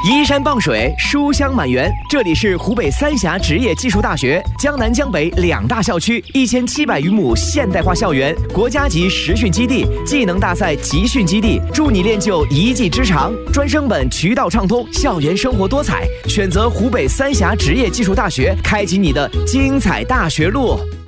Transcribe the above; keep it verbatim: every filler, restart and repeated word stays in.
依山傍水，书香满园。这里是湖北三峡职业技术大学，江南江北两大校区，一千七百余亩现代化校园，国家级实训基地，技能大赛集训基地，助你练就一技之长。专升本渠道畅通，校园生活多彩。选择湖北三峡职业技术大学，开启你的精彩大学路。